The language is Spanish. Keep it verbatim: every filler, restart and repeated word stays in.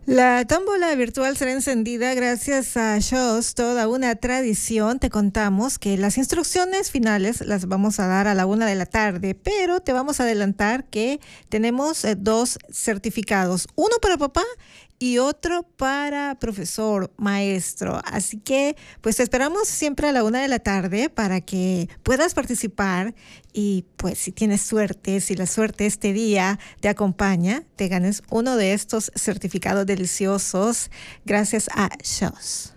La tómbola virtual será encendida gracias a shows, toda una tradición. Te contamos que las instrucciones finales las vamos a dar a la una de la tarde, pero te vamos a adelantar que tenemos eh, dos certificados, uno para papá y otro para profesor, maestro. Así que, pues te esperamos siempre a la una de la tarde para que puedas participar y, pues, si tienes suerte, si la suerte este día te acompaña, te ganes uno de estos certificados deliciosos gracias a Shows.